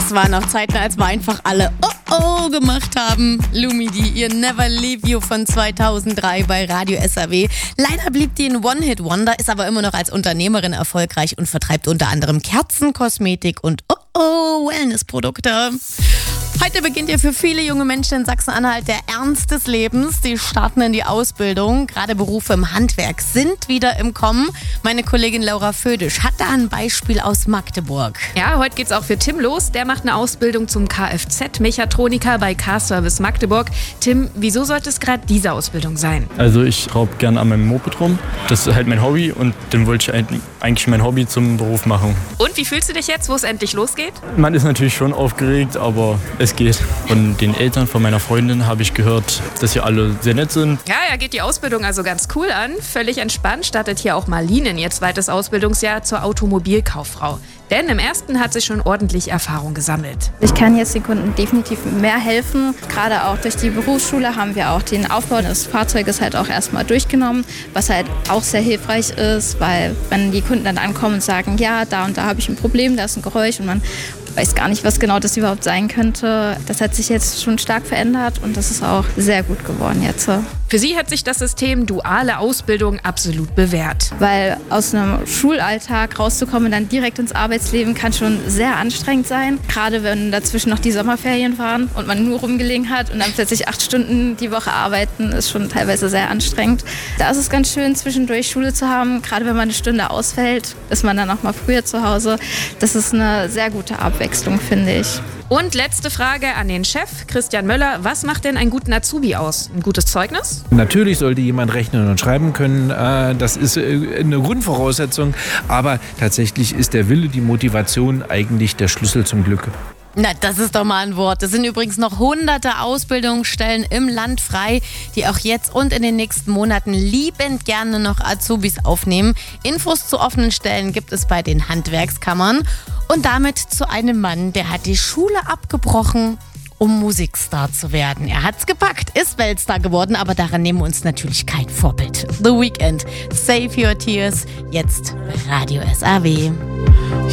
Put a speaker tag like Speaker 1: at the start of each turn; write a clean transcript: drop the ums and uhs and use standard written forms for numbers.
Speaker 1: Das waren noch Zeiten, als wir einfach alle Oh gemacht haben. Lumidi, ihr Never Leave You von 2003 bei Radio SAW. Leider blieb die ein One-Hit-Wonder, ist aber immer noch als Unternehmerin erfolgreich und vertreibt unter anderem Kerzen, Kosmetik und Wellnessprodukte. Heute beginnt ja für viele junge Menschen in Sachsen-Anhalt der Ernst des Lebens. Die starten in die Ausbildung. Gerade Berufe im Handwerk sind wieder im Kommen. Meine Kollegin Laura Födisch hat da ein Beispiel aus Magdeburg.
Speaker 2: Ja, heute geht's auch für Tim los. Der macht eine Ausbildung zum Kfz-Mechatroniker bei Car-Service Magdeburg. Tim, wieso sollte es gerade diese Ausbildung sein?
Speaker 3: Also ich schraube gerne an meinem Moped rum. Das ist halt mein Hobby und dann wollte ich eigentlich mein Hobby zum Beruf machen.
Speaker 2: Und wie fühlst du dich jetzt, wo es endlich losgeht?
Speaker 3: Man ist natürlich schon aufgeregt, aber es geht. Von den Eltern von meiner Freundin habe ich gehört, dass sie alle sehr nett sind.
Speaker 2: Ja, geht die Ausbildung also ganz cool an. Völlig entspannt startet hier auch Marlene in ihr zweites Ausbildungsjahr zur Automobilkauffrau. Denn im ersten hat sie schon ordentlich Erfahrung gesammelt.
Speaker 4: Ich kann jetzt den Kunden definitiv mehr helfen. Gerade auch durch die Berufsschule haben wir auch den Aufbau des Fahrzeuges halt auch erstmal durchgenommen, was halt auch sehr hilfreich ist, weil wenn die Kunden dann ankommen und sagen, ja, da und da habe ich ein Problem, da ist ein Geräusch und man weiß gar nicht, was genau das überhaupt sein könnte. Das hat sich jetzt schon stark verändert und das ist auch sehr gut geworden jetzt.
Speaker 2: Für sie hat sich das System duale Ausbildung absolut bewährt.
Speaker 4: Weil aus einem Schulalltag rauszukommen und dann direkt ins Arbeitsleben kann schon sehr anstrengend sein. Gerade wenn dazwischen noch die Sommerferien waren und man nur rumgelegen hat und dann plötzlich 8 Stunden die Woche arbeiten, ist schon teilweise sehr anstrengend. Da ist es ganz schön, zwischendurch Schule zu haben. Gerade wenn man eine Stunde ausfällt, ist man dann auch mal früher zu Hause. Das ist eine sehr gute Abwechslung, finde ich.
Speaker 2: Und letzte Frage an den Chef, Christian Möller. Was macht denn einen guten Azubi aus? Ein gutes Zeugnis?
Speaker 5: Natürlich sollte jemand rechnen und schreiben können. Das ist eine Grundvoraussetzung. Aber tatsächlich ist der Wille, die Motivation eigentlich der Schlüssel zum Glück.
Speaker 1: Na, das ist doch mal ein Wort. Es sind übrigens noch hunderte Ausbildungsstellen im Land frei, die auch jetzt und in den nächsten Monaten liebend gerne noch Azubis aufnehmen. Infos zu offenen Stellen gibt es bei den Handwerkskammern. Und damit zu einem Mann, der hat die Schule abgebrochen, um Musikstar zu werden. Er hat's gepackt, ist Weltstar geworden, aber daran nehmen wir uns natürlich kein Vorbild. The Weeknd, Save Your Tears, jetzt bei Radio SAW.